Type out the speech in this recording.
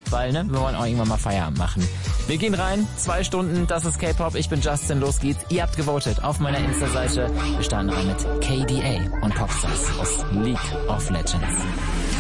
weil, ne, wir wollen auch irgendwann mal Feierabend machen. Wir gehen rein, 2 Stunden, das ist K-Pop, ich bin Justin, los geht's. Ihr habt gewotet auf meiner Insta-Seite. Wir starten rein mit KDA und Popstars aus League of Legends.